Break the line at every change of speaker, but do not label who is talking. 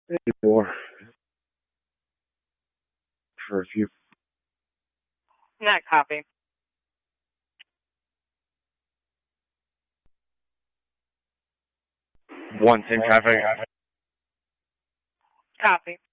Anymore for a few.
Not copy.
One in traffic.
Copy.